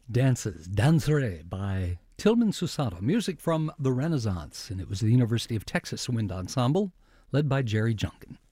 Dances, Danzere by Tillman Susato, music from the Renaissance, and it was the University of Texas Wind Ensemble, led by Jerry Junkin.